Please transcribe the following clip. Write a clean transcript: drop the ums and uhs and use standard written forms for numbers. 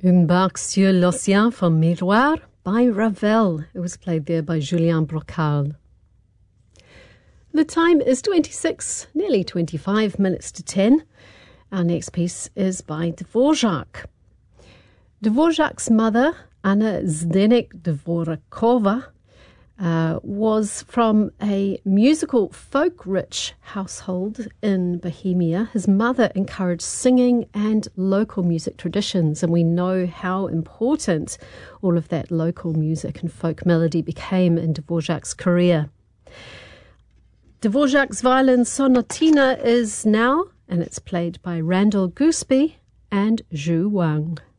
Une barque sur l'océan from Miroir by Ravel. It was played there by Julien Brocal. The time is 26, nearly 25 minutes to 10. Our next piece is by Dvorak. Dvorak's mother, Anna Zdenek-Dvorakova, was from a musical folk-rich household in Bohemia. His mother encouraged singing and local music traditions, and we know how important all of that local music and folk melody became in Dvorak's career. Dvorak's violin sonatina is now, and it's played by Randall Gooseby and Zhu Wang.